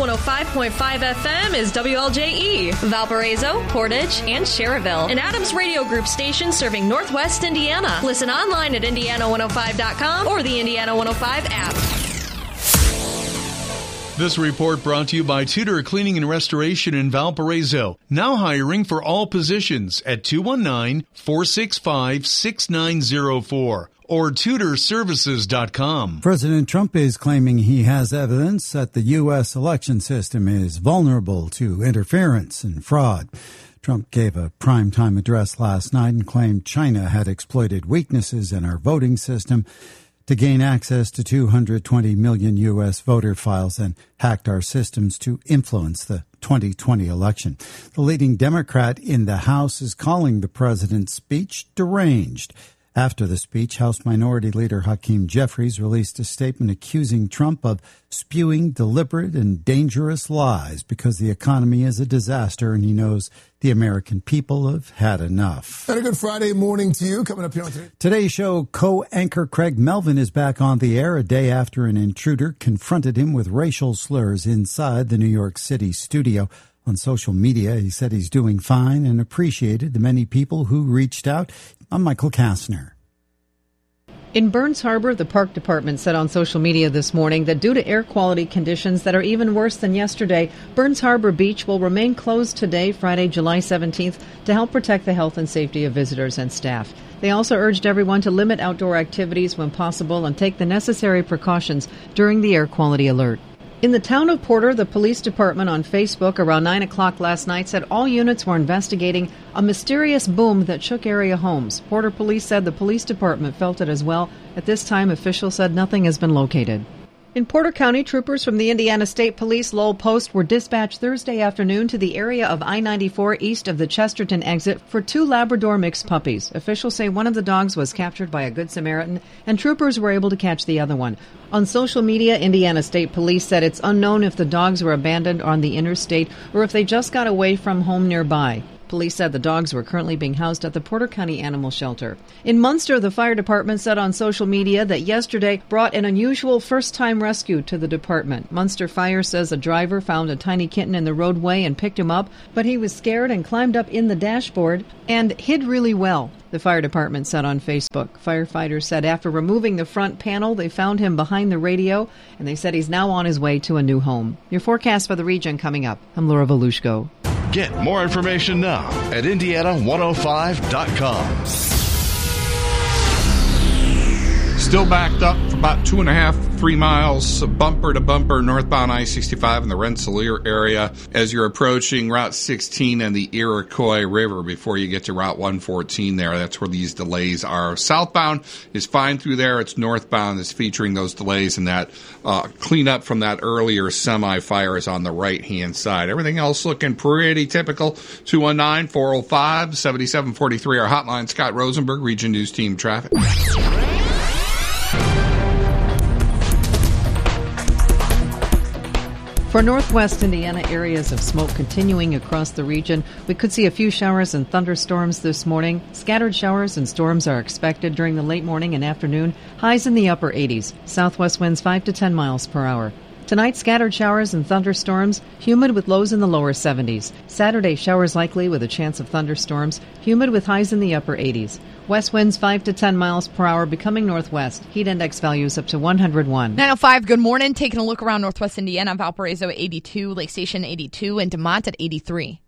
105.5 FM is WLJE, Valparaiso, Portage, and Cherryville, an Adams Radio Group station serving Northwest Indiana. Listen online at Indiana105.com or the Indiana 105 app. This report brought to you by Tudor Cleaning and Restoration in Valparaiso. Now hiring for all positions at 219-465-6904 or TudorServices.com. President Trump is claiming he has evidence that the U.S. election system is vulnerable to interference and fraud. Trump gave a primetime address last night and claimed China had exploited weaknesses in our voting system to gain access to 220 million U.S. voter files and hacked our systems to influence the 2020 election. The leading Democrat in the House is calling the president's speech deranged. After the speech, House Minority Leader Hakeem Jeffries released a statement accusing Trump of spewing deliberate and dangerous lies because the economy is a disaster and he knows the American people have had enough. And a good Friday morning to you. Coming up here on Today's show, co-anchor Craig Melvin is back on the air a day after an intruder confronted him with racial slurs inside the New York City studio. On social media, he said he's doing fine and appreciated the many people who reached out. I'm Michael Kastner. In Burns Harbor, the park department said on social media this morning that due to air quality conditions that are even worse than yesterday, Burns Harbor Beach will remain closed today, Friday, July 17th, to help protect the health and safety of visitors and staff. They also urged everyone to limit outdoor activities when possible and take the necessary precautions during the air quality alert. In the town of Porter, the police department on Facebook around 9 o'clock last night said all units were investigating a mysterious boom that shook area homes. Porter police said the police department felt it as well. At this time, officials said nothing has been located. In Porter County, troopers from the Indiana State Police Lowell Post were dispatched Thursday afternoon to the area of I-94 east of the Chesterton exit for 2 Labrador mixed puppies. Officials say one of the dogs was captured by a Good Samaritan, and troopers were able to catch the other one. On social media, Indiana State Police said it's unknown if the dogs were abandoned on the interstate or if they just got away from home nearby. Police said the dogs were currently being housed at the Porter County Animal Shelter. In Munster, the fire department said on social media that yesterday brought an unusual first-time rescue to the department. Munster Fire says a driver found a tiny kitten in the roadway and picked him up, but he was scared and climbed up in the dashboard and hid really well, the fire department said on Facebook. Firefighters said after removing the front panel, they found him behind the radio, and they said he's now on his way to a new home. Your forecast for the region coming up. I'm Laura Volushko. Get more information now at Indiana105.com. Still backed up for about 2.5-3 miles, bumper to bumper, northbound I-65 in the Rensselaer area as you're approaching Route 16 and the Iroquois River before you get to Route 114 there. That's where these delays are. Southbound is fine through there. It's northbound that's featuring those delays, and that cleanup from that earlier semi-fire is on the right-hand side. Everything else looking pretty typical. 219-405-7743, our hotline. Scott Rosenberg, Region News Team Traffic. For northwest Indiana, areas of smoke continuing across the region. We could see a few showers and thunderstorms this morning. Scattered showers and storms are expected during the late morning and afternoon. Highs in the upper 80s. Southwest winds 5 to 10 miles per hour. Tonight, scattered showers and thunderstorms, humid with lows in the lower 70s. Saturday, showers likely with a chance of thunderstorms, humid with highs in the upper 80s. West winds 5 to 10 miles per hour becoming northwest. Heat index values up to 101. 9:05, good morning. Taking a look around northwest Indiana, Valparaiso 82, Lake Station 82, and DeMont at 83.